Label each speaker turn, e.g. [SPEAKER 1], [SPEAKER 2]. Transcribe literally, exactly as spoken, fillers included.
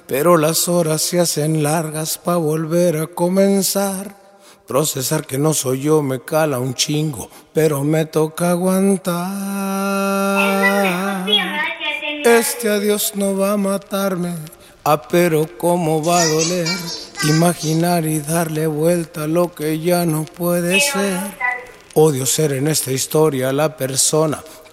[SPEAKER 1] pero las horas se hacen largas pa' volver a comenzar. Procesar que no soy yo me cala un chingo, pero me toca aguantar. Este adiós no va a matarme, ah, pero cómo va a doler imaginar y darle vuelta a lo que ya no puede ser. Odio ser en esta historia la persona